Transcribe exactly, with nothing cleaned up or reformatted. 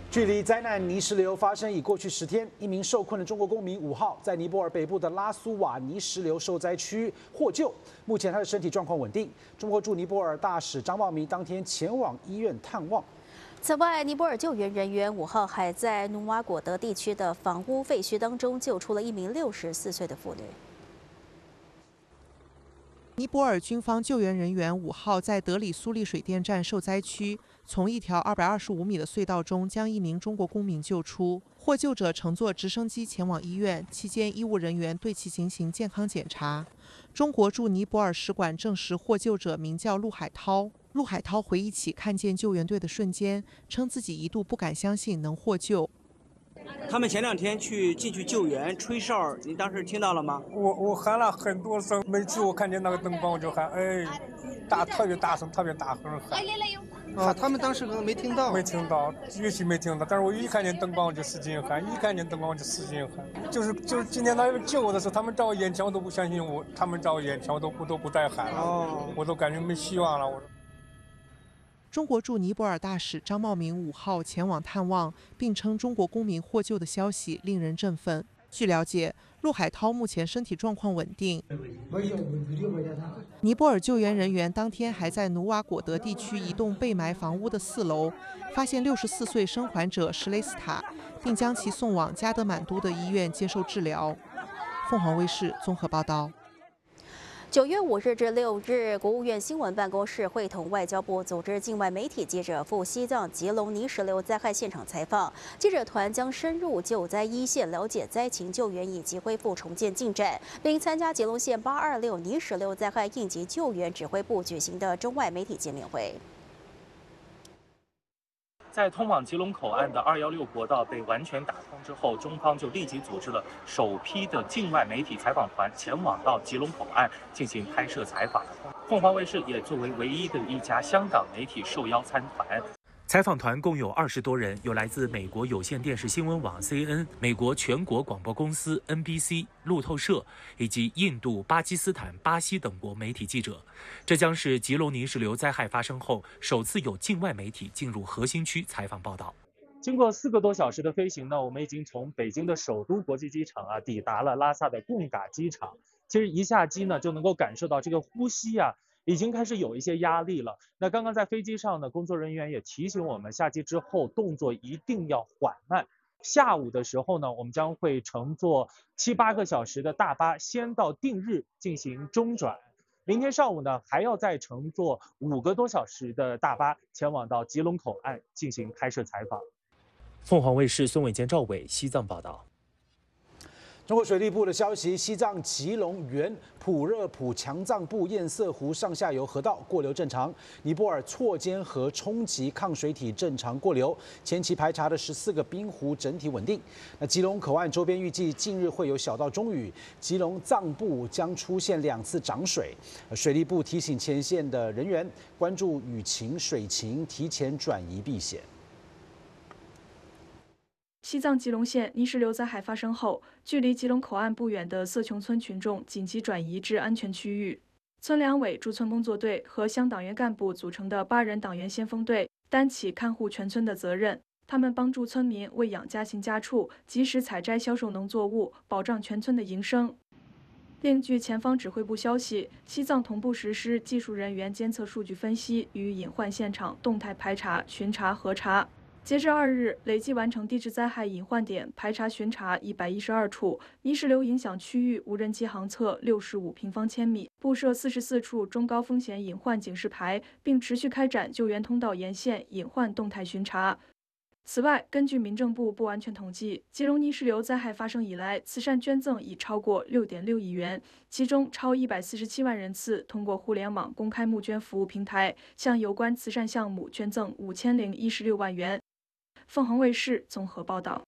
距离灾难泥石流发生已过去十天，一名受困的中国公民五号在尼泊尔北部的拉苏瓦泥石流受灾区获救，目前他的身体状况稳定。中国驻尼泊尔大使张茂明当天前往医院探望。 此外，尼泊尔救援人员五号还在努瓦果德地区的房屋废墟当中救出了一名六十四岁的妇女。 尼泊尔军方救援人员五号在德里苏利水电站受灾区，从一条二百二十五米的隧道中将一名中国公民救出。获救者乘坐直升机前往医院，期间医务人员对其进行健康检查。中国驻尼泊尔使馆证实，获救者名叫陆海涛。陆海涛回忆起看见救援队的瞬间，称自己一度不敢相信能获救。 他们前两天去进去救援吹哨，您当时听到了吗？ 我我喊了很多声，每次我看见那个灯光我就喊，哎，大特别大声，特别大声喊。 啊，他们当时可能没听到， 没听到，也许没听到，但是我一看见灯光我就使劲喊，一看见灯光我就使劲喊。就是就是今天他们救我的时候，他们在我眼前我都不相信我，他们在我眼前我都我都不带喊了，哦、我都感觉没希望了。我。 中国驻尼泊尔大使张茂明五号前往探望，并称中国公民获救的消息令人振奋。据了解，陆海涛目前身体状况稳定。尼泊尔救援人员当天还在努瓦果德地区一栋被埋房屋的四楼，发现六十四岁生还者什雷斯塔，并将其送往加德满都的医院接受治疗。凤凰卫视综合报道。 九月五日至六日，国务院新闻办公室会同外交部组织境外媒体记者赴西藏吉隆泥石流灾害现场采访。记者团将深入救灾一线，了解灾情救援以及恢复重建进展，并参加吉隆县八二六泥石流灾害应急救援指挥部举行的中外媒体见面会。 在通往吉隆口岸的二幺六国道被完全打通之后，中方就立即组织了首批的境外媒体采访团前往到吉隆口岸进行拍摄采访。凤凰卫视也作为唯一的一家香港媒体受邀参团。 采访团共有二十多人，有来自美国有线电视新闻网 C N、美国全国广播公司 N B C、路透社以及印度、巴基斯坦、巴西等国媒体记者。这将是吉隆泥石流灾害发生后首次有境外媒体进入核心区采访报道。经过四个多小时的飞行呢，我们已经从北京的首都国际机场啊抵达了拉萨的贡嘎机场。其实一下机呢，就能够感受到这个呼吸啊。 已经开始有一些压力了。那刚刚在飞机上呢，工作人员也提醒我们，下机之后动作一定要缓慢。下午的时候呢，我们将会乘坐七八个小时的大巴，先到定日进行中转。明天上午呢，还要再乘坐五个多小时的大巴，前往到吉隆口岸进行拍摄采访。凤凰卫视孙伟坚、赵伟西藏报道。 中国水利部的消息，西藏吉隆源普热普强藏布堰塞湖上下游河道过流正常，尼泊尔错间河冲积抗水体正常过流，前期排查的十四个冰湖整体稳定。那吉隆口岸周边预计近日会有小到中雨，吉隆藏布将出现两次涨水。水利部提醒前线的人员关注雨情、水情，提前转移避险。 西藏吉隆县泥石流灾害发生后，距离吉隆口岸不远的色琼村群众紧急转移至安全区域。村两委驻村工作队和乡党员干部组成的八人党员先锋队担起看护全村的责任。他们帮助村民喂养家禽家畜，及时采摘销售农作物，保障全村的营生。另据前方指挥部消息，西藏同步实施技术人员监测数据分析与隐患现场动态排查、巡查、核查。 截至二日，累计完成地质灾害隐患点排查巡查一百一十二处，泥石流影响区域无人机航测六十五平方千米，布设四十四处中高风险隐患警示牌，并持续开展救援通道沿线隐患动态巡查。此外，根据民政部不完全统计，吉隆泥石流灾害发生以来，慈善捐赠已超过六点六亿元，其中超一百四十七万人次通过互联网公开募捐服务平台向有关慈善项目捐赠五千零一十六万元。凤凰卫视综合报道。